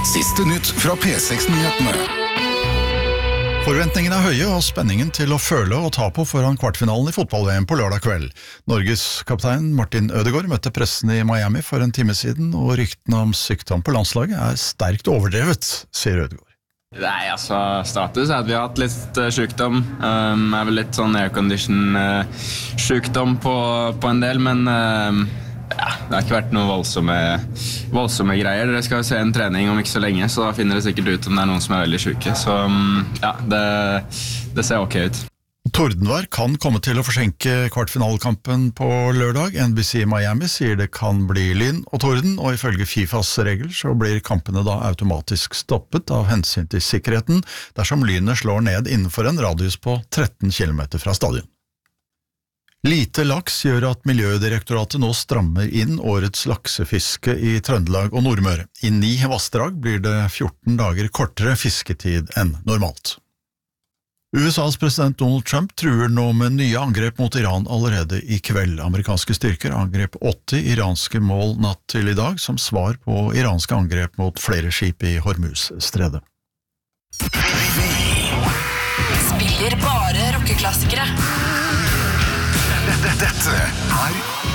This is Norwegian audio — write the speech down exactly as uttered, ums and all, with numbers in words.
Siste nytt fra P seks-nyhetene. Forventningene er høye og spenningen til å føle og ta på foran kvartfinalen i fotball-V M på lørdag kveld. Norges kaptein Martin Ødegaard møtte pressen i Miami for en time siden, og ryktene om sykdom på landslaget er sterkt overdrevet, sier Ødegaard. Nei, altså, status er at vi har hatt litt uh, sykdom. Um, er vel litt sånn aircondition-sykdom uh, på, på en del, men uh, ja, det har ikke vært noe voldsomme, voldsomme greier. Dere skal se en trening om ikke så lenge, så da finner det sikkert ut om det er noen som er veldig syke. Så um, ja, det, det ser ok ut. Tordenvær kan komme til å forsinke kvartfinalkampen på lørdag. N B C Miami sier det kan bli lyn og torden, og ifølge FIFAs regler så blir kampene da automatisk stoppet av hensyn til sikkerheten dersom lynet slår ned innenfor en radius på tretten kilometer fra stadion. Lite laks gjør at Miljødirektoratet nå strammer inn årets laksefiske i Trøndelag og Nordmøre. I ni vassdrag blir det fjorten dager kortere fisketid enn normalt. U S A's president Donald Trump truer nå med nye angrep mot Iran allerede i kveld. Amerikanske styrker angrep åtti iranske mål natt til i dag, som svar på iranske angrep mot flere skip i Hormuz-stredet. Spiller bare rockeklassikere. Dette er